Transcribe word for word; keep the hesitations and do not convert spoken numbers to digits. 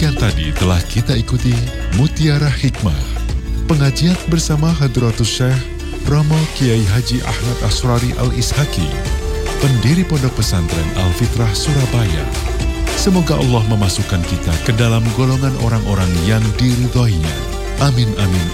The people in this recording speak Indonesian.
Demikian tadi telah kita ikuti Mutiara Hikmah, pengajian bersama Hadratus Syekh Romo Kiai Haji Ahmad Asrari Al-Ishaki, pendiri Pondok Pesantren Al-Fitrah Surabaya. Semoga Allah memasukkan kita ke dalam golongan orang-orang yang diridhoinya. Amin amin